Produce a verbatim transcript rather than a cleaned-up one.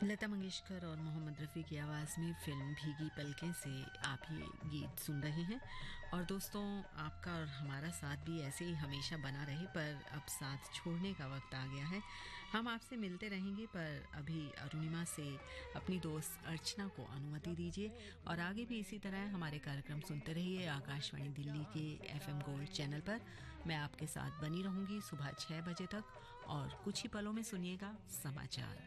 लता मंगेशकर और मोहम्मद रफ़ी की आवाज़ में फ़िल्म भीगी पलकें से आप ये गीत सुन रहे हैं। और दोस्तों, आपका और हमारा साथ भी ऐसे ही हमेशा बना रहे, पर अब साथ छोड़ने का वक्त आ गया है। हम आपसे मिलते रहेंगे, पर अभी अरुणिमा से अपनी दोस्त अर्चना को अनुमति दीजिए। और आगे भी इसी तरह हमारे कार्यक्रम सुनते रहिए आकाशवाणी दिल्ली के एफएम गोल्ड चैनल पर। मैं आपके साथ बनी रहूंगी सुबह छह बजे तक, और कुछ ही पलों में सुनिएगा समाचार।